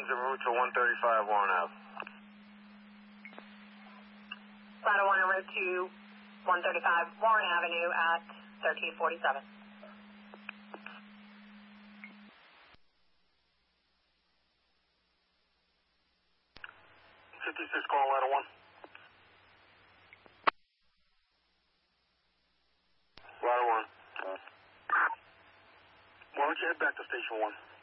en route to 135 Warren Ave. Ladder 1 en route to 135 Warren Avenue at 1347. 56 calling ladder 1. Ladder 1. Why don't you head back to station 1?